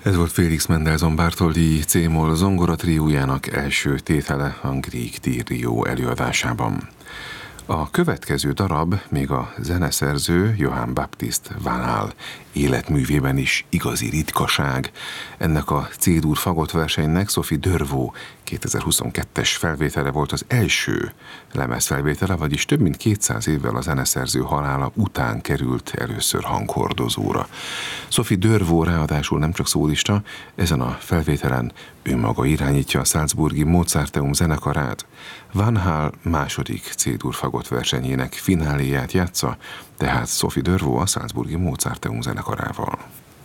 Ez volt Félix Mendelssohn Bartholdy C-moll zongora triójának első tétele a Grieg Trio előadásában. A következő darab még a zeneszerző Johann Baptist van Hall életművében is igazi ritkaság. Ennek a C-dur fagott versenynek Sophie Dervaux 2022-es felvétele volt az első lemezfelvétele, vagyis több mint 200 évvel a zeneszerző halála után került először hanghordozóra. Sophie Dervaux ráadásul nem csak szólista, ezen a felvételen ő maga irányítja a salzburgi Mozarteum zenekarát. Van Hall második C-dur fagott versenyének fináléját játsza, tehát Sophie Dervaux a salzburgi Mozarteum zenekarával.